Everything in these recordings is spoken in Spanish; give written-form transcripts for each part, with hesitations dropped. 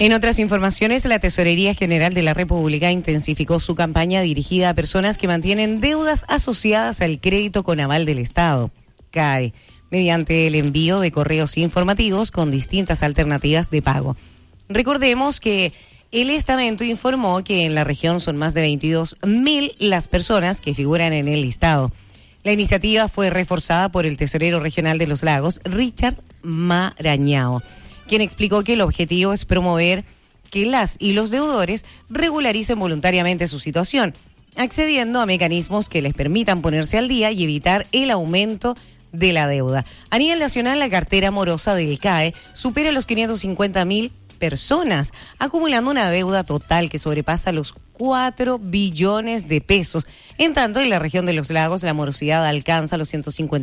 En otras informaciones, la Tesorería General de la República intensificó su campaña dirigida a personas que mantienen deudas asociadas al crédito con aval del Estado, CAE, mediante el envío de correos informativos con distintas alternativas de pago. Recordemos que el estamento informó que en la región son más de 22.000 las personas que figuran en el listado. La iniciativa fue reforzada por el tesorero regional de Los Lagos, Richard Marañao, quien explicó que el objetivo es promover que las y los deudores regularicen voluntariamente su situación, accediendo a mecanismos que les permitan ponerse al día y evitar el aumento de la deuda. A nivel nacional, la cartera morosa del CAE supera los 550.000 personas, acumulando una deuda total que sobrepasa los 4 billones de pesos. En tanto, en la región de Los Lagos, la morosidad alcanza los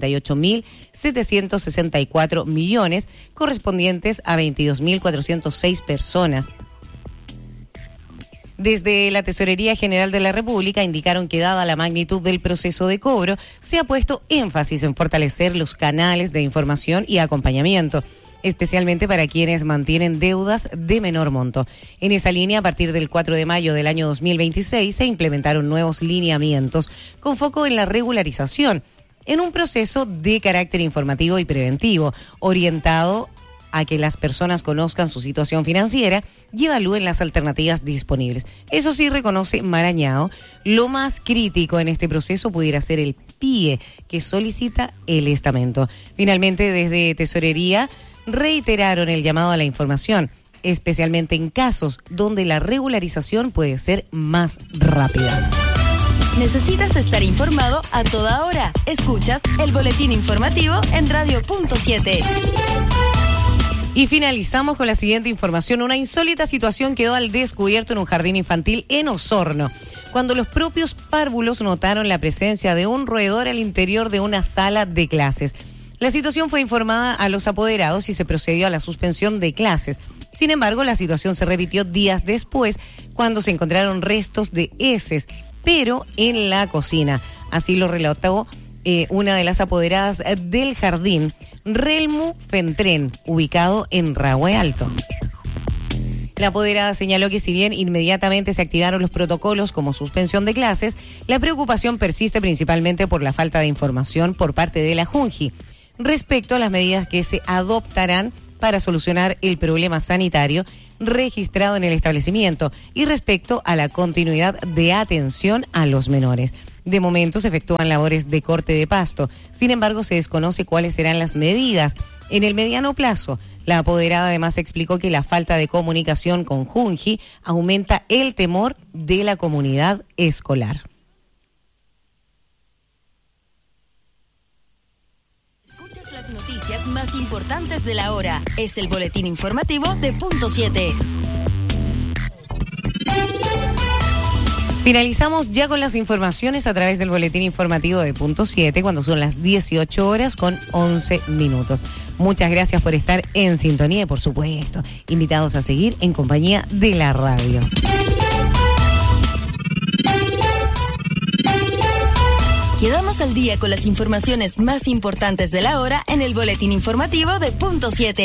158.764 millones, correspondientes a 22.406 personas. Desde la Tesorería General de la República indicaron que, dada la magnitud del proceso de cobro, se ha puesto énfasis en fortalecer los canales de información y acompañamiento, especialmente para quienes mantienen deudas de menor monto. En esa línea, a partir del 4 de mayo del año 2026, se implementaron nuevos lineamientos con foco en la regularización, en un proceso de carácter informativo y preventivo, orientado a que las personas conozcan su situación financiera y evalúen las alternativas disponibles. Eso sí, reconoce Marañao, lo más crítico en este proceso pudiera ser el PIE que solicita el estamento. Finalmente, desde Tesorería reiteraron el llamado a la información, especialmente en casos donde la regularización puede ser más rápida. ¿Necesitas estar informado a toda hora? Escuchas el boletín informativo en Radio Punto 7. Y finalizamos con la siguiente información. Una insólita situación quedó al descubierto en un jardín infantil en Osorno, cuando los propios párvulos notaron la presencia de un roedor al interior de una sala de clases. La situación fue informada a los apoderados y se procedió a la suspensión de clases. Sin embargo, la situación se repitió días después, cuando se encontraron restos de heces, pero en la cocina. Así lo relató una de las apoderadas del jardín, Relmu Fentren, ubicado en Rahue Alto. La apoderada señaló que si bien inmediatamente se activaron los protocolos como suspensión de clases, la preocupación persiste principalmente por la falta de información por parte de la Junji respecto a las medidas que se adoptarán para solucionar el problema sanitario registrado en el establecimiento y respecto a la continuidad de atención a los menores. De momento se efectúan labores de corte de pasto. Sin embargo, se desconoce cuáles serán las medidas en el mediano plazo. La apoderada además explicó que la falta de comunicación con Junji aumenta el temor de la comunidad escolar. Escuchas las noticias más importantes de la hora. Es el boletín informativo de Punto 7. Finalizamos ya con las informaciones a través del boletín informativo de Punto 7 cuando son las 18 horas con 11 minutos. Muchas gracias por estar en sintonía y, por supuesto, invitados a seguir en compañía de la radio. Quedamos al día con las informaciones más importantes de la hora en el boletín informativo de Punto 7.